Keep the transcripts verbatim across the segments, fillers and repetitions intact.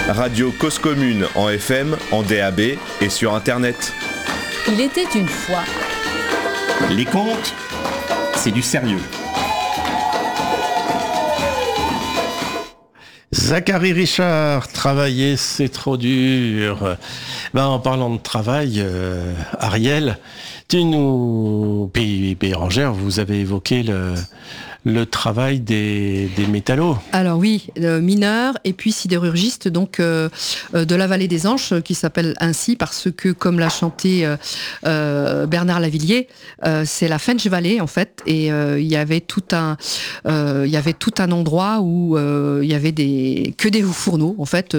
Radio Cause Commune en F M, en D A B et sur Internet. Il était une fois. Les contes, c'est du sérieux. Zachary Richard, travailler c'est trop dur. Ben, en parlant de travail, euh, Ariel, tu nous, P. Bérengère, vous avez évoqué le, le travail des, des métallos. Alors oui, euh, mineurs et puis sidérurgistes, donc euh, euh, de la vallée des Anges, qui s'appelle ainsi parce que, comme l'a chanté euh, euh, Bernard Lavilliers, euh, c'est la Fench Valley en fait, et euh, il y avait tout un, euh, il y avait tout un endroit où euh, il y avait des que des fourneaux en fait.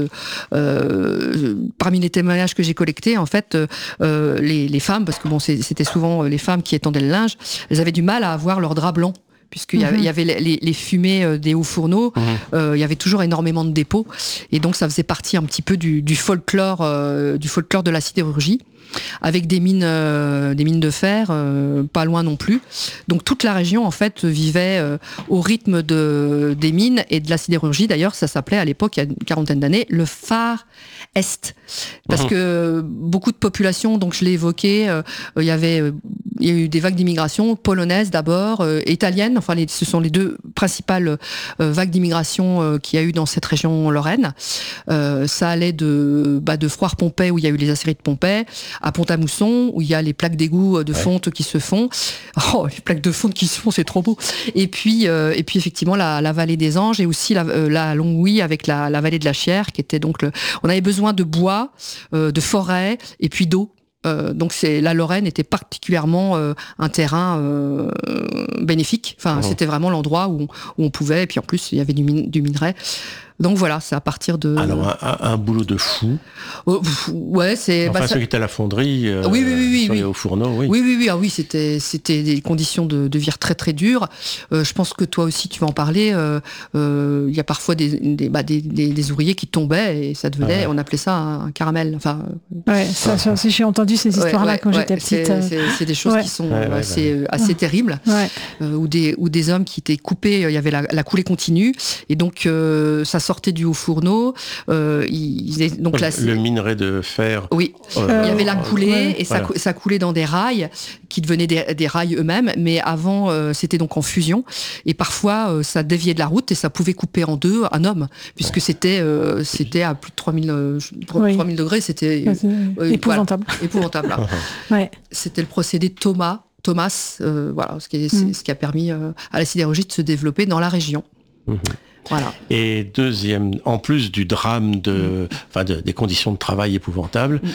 Euh, parmi les témoignages que j'ai collectés, en fait, euh, les, les femmes, parce que bon, c'était souvent les femmes qui étendaient le linge, elles avaient du mal à avoir leur drap blanc. Puisqu'il y avait, mmh. il y avait les, les fumées des hauts fourneaux, mmh. euh, il y avait toujours énormément de dépôts, et donc ça faisait partie un petit peu du, du folklore, euh, du folklore de la sidérurgie, avec des mines, euh, des mines de fer, euh, pas loin non plus. Donc toute la région en fait vivait euh, au rythme de des mines et de la sidérurgie. D'ailleurs, ça s'appelait à l'époque, il y a une quarantaine d'années, le Far Est, parce mmh. que beaucoup de populations, donc je l'ai évoqué, euh, il y avait euh, il y a eu des vagues d'immigration polonaises d'abord, euh, italiennes, enfin les, ce sont les deux principales euh, vagues d'immigration euh, qu'il y a eu dans cette région Lorraine. Euh, ça allait de, bah, de Froire-Pompey, où il y a eu les aciéries de Pompey, à Pont-à-Mousson, où il y a les plaques d'égout de fonte ouais. qui se font. Oh, les plaques de fonte qui se font, c'est trop beau. Et puis, euh, et puis effectivement, la, la vallée des Anges, et aussi la, euh, la Longwy avec la, la vallée de la Chière, qui était donc le... On avait besoin de bois, euh, de forêt, et puis d'eau. Euh, donc c'est la Lorraine était particulièrement euh, un terrain euh, bénéfique. Enfin, mmh. c'était vraiment l'endroit où on, où on pouvait. Et puis en plus, il y avait du, min- du minerai. Donc voilà, c'est à partir de... Alors, un, un boulot de fou. Oh, ouais, c'est... Enfin, bah, ceux ça... qui étaient à la fonderie, euh, oui, oui, oui, oui, sur oui. les hauts fourneaux, oui. Oui, oui, oui, ah oui, c'était, c'était des conditions de, de vie très, très dures. Euh, je pense que toi aussi, tu vas en parler. Il euh, euh, y a parfois des, des, bah, des, des, des ouvriers qui tombaient et ça devenait, ah ouais. on appelait ça un caramel. Enfin, ouais, ça, ça aussi, j'ai entendu ces histoires-là ouais, ouais, quand ouais, j'étais petite. C'est, c'est, c'est des choses ouais. qui sont ouais, assez, ouais. assez terribles. Ouais. Euh, ou, des, ou des hommes qui étaient coupés, il y avait la, la coulée continue. Et donc, euh, ça sortait du haut fourneau. Euh, il, donc là, le minerai de fer. Oui, euh, il y avait la coulée ouais. et ça, voilà. ça coulait dans des rails qui devenaient des, des rails eux-mêmes, mais avant euh, c'était donc en fusion et parfois euh, ça déviait de la route et ça pouvait couper en deux un homme puisque ouais. c'était euh, c'était à plus de trois mille, euh, oui. trois mille degrés, c'était euh, épouvantable. Voilà, épouvantable. ouais. C'était le procédé Thomas, Thomas, euh, voilà, ce qui, est, mm. ce qui a permis euh, à la sidérurgie de se développer dans la région. Mm-hmm. Voilà. Et deuxième, en plus du drame de, mmh. enfin de, des conditions de travail épouvantables, mmh.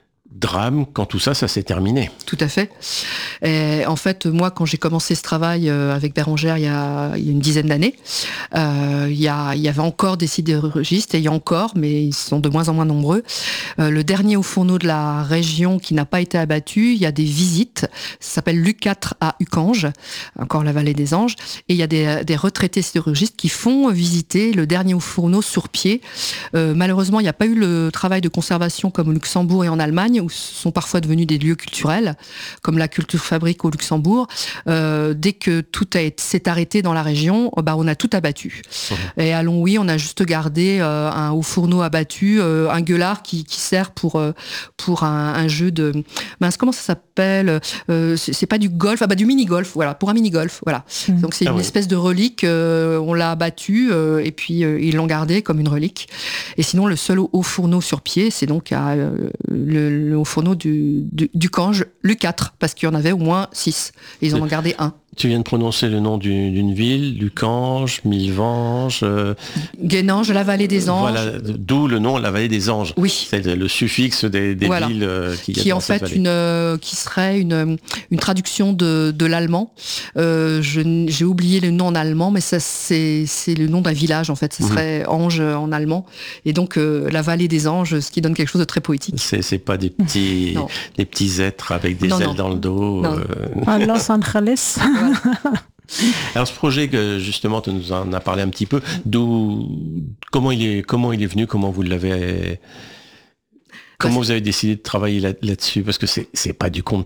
drame quand tout ça, ça s'est terminé. Tout à fait. Et en fait, moi, quand j'ai commencé ce travail avec Bérengère il y a, il y a une dizaine d'années, euh, il, y a, il y avait encore des sidérurgistes, et il y a encore, mais ils sont de moins en moins nombreux. Euh, le dernier haut fourneau de la région qui n'a pas été abattu, il y a des visites, ça s'appelle l'U quatre à Ucange, encore la vallée des Anges, et il y a des, des retraités sidérurgistes qui font visiter le dernier haut fourneau sur pied. Euh, malheureusement, il n'y a pas eu le travail de conservation comme au Luxembourg et en Allemagne, où sont parfois devenus des lieux culturels, comme la Culture Fabrique au Luxembourg. Euh, dès que tout a été, s'est arrêté dans la région, bah, on a tout abattu. Mmh. Et à Longwy, on a juste gardé euh, un haut fourneau abattu, euh, un gueulard qui, qui sert pour, euh, pour un, un jeu de... Mince, comment ça s'appelle euh, c'est, c'est pas du golf, ah bah du mini-golf, voilà, pour un mini-golf, voilà. Mmh. Donc c'est ah une oui. espèce de relique, euh, on l'a abattu, euh, et puis euh, ils l'ont gardé comme une relique. Et sinon, le seul haut fourneau sur pied, c'est donc à, euh, le, le haut fourneau du, du, du Cange, l'U quatre, parce qu'il y en avait au moins six. Et ils en ont gardé un. Tu viens de prononcer le nom du, d'une ville, Lucange, Milvange... Euh... Guénange, la vallée des Anges. Voilà, d'où le nom, la vallée des Anges. Oui. C'est le suffixe des, des voilà. villes euh, qui, qui en fait une, euh, qui serait une, une traduction de, de l'allemand. Euh, je, j'ai oublié le nom en allemand, mais ça, c'est, c'est le nom d'un village, en fait. Ce serait mmh. Ange en allemand. Et donc, euh, la vallée des Anges, ce qui donne quelque chose de très poétique. C'est, c'est pas des petits, des petits êtres avec des non, ailes non. dans le dos. Non. Euh... À Los Angeles. Alors ce projet que justement tu nous en as parlé un petit peu, d'où, comment il est, comment il est venu, comment vous l'avez, comment vous avez décidé de travailler là, là-dessus, parce que c'est c'est pas du conte